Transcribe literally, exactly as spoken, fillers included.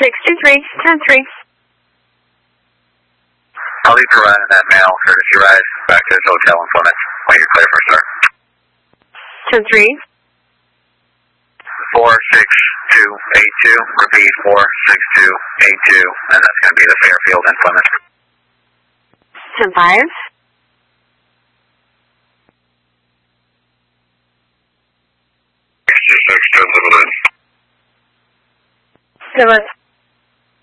six two three, ten three. I'll leave you ride in that mail, courtesy ride back to this hotel in Plymouth when you're clear for start. ten three. four six two eight two, repeat four six two eight two, and that's going to be the Fairfield in Plymouth. ten five. six two six, ten seven nine. Plymouth